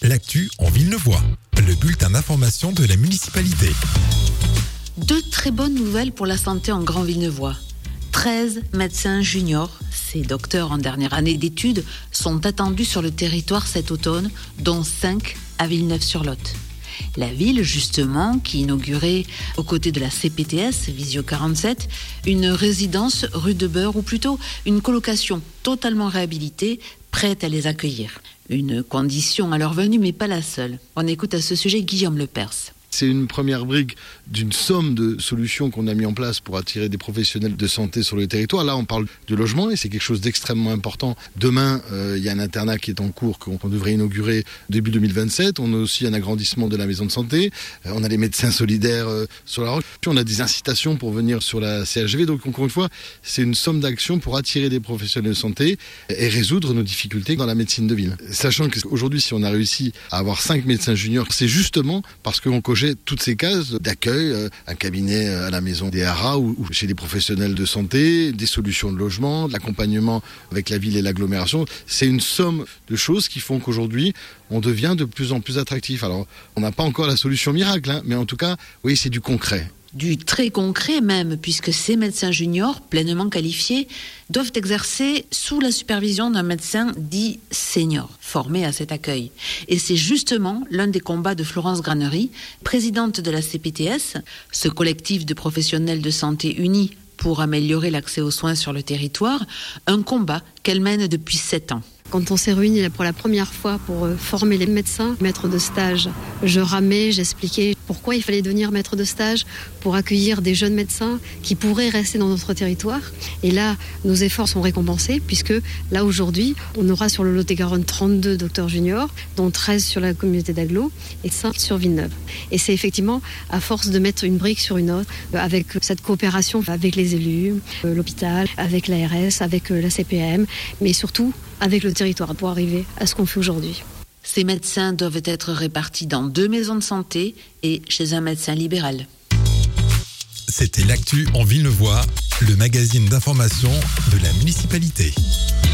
l'actu en Villeneuvois, le bulletin d'information de la municipalité. Deux très bonnes nouvelles pour la santé en Grand Villeneuvois. 13 médecins juniors, ces docteurs en dernière année d'études, sont attendus sur le territoire cet automne, dont 5 à Villeneuve-sur-Lot. La ville, justement, qui inaugurait, aux côtés de la CPTS, Visio 47, une résidence rue de Beurre, ou plutôt une colocation totalement réhabilitée, prête à les accueillir. Une condition à leur venue, mais pas la seule. On écoute à ce sujet Guillaume Lepers. C'est une première brique d'une somme de solutions qu'on a mis en place pour attirer des professionnels de santé sur le territoire. Là, on parle de logement et c'est quelque chose d'extrêmement important. Demain, il y a un internat qui est en cours qu'on devrait inaugurer début 2027. On a aussi un agrandissement de la maison de santé. On a les médecins solidaires sur la roche. Puis on a des incitations pour venir sur la CHV. Donc, encore une fois, c'est une somme d'actions pour attirer des professionnels de santé et résoudre nos difficultés dans la médecine de ville. Sachant qu'aujourd'hui, si on a réussi à avoir 5 médecins juniors, c'est justement parce qu'on cochait toutes ces cases d'accueil, un cabinet à la maison des haras ou chez des professionnels de santé, des solutions de logement, de l'accompagnement avec la ville et l'agglomération. C'est une somme de choses qui font qu'aujourd'hui, on devient de plus en plus attractif. Alors, on n'a pas encore la solution miracle, mais en tout cas, oui, c'est du concret. Du très concret même, puisque ces médecins juniors, pleinement qualifiés, doivent exercer sous la supervision d'un médecin dit senior, formé à cet accueil. Et c'est justement l'un des combats de Florence Granery, présidente de la CPTS, ce collectif de professionnels de santé unis pour améliorer l'accès aux soins sur le territoire, un combat qu'elle mène depuis 7 ans. Quand on s'est réunis pour la première fois pour former les médecins, maîtres de stage, je ramais, j'expliquais pourquoi il fallait devenir maître de stage pour accueillir des jeunes médecins qui pourraient rester dans notre territoire. Et là, nos efforts sont récompensés puisque là, aujourd'hui, on aura sur le Lot-et-Garonne 32 docteurs juniors, dont 13 sur la communauté d'Aglo et 5 sur Villeneuve. Et c'est effectivement à force de mettre une brique sur une autre, avec cette coopération avec les élus, l'hôpital, avec l'ARS, avec la CPM, mais surtout avec le territoire pour arriver à ce qu'on fait aujourd'hui. Ces médecins doivent être répartis dans 2 maisons de santé et chez un médecin libéral. C'était l'actu en Villeneuvois, le magazine d'information de la municipalité.